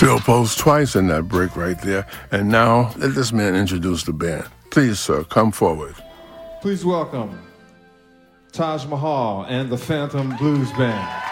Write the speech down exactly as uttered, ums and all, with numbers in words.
Phil posed twice in that break right there. And now, let this man introduce the band. Please, sir, come forward. Please welcome Taj Mahal and the Phantom Blues Band.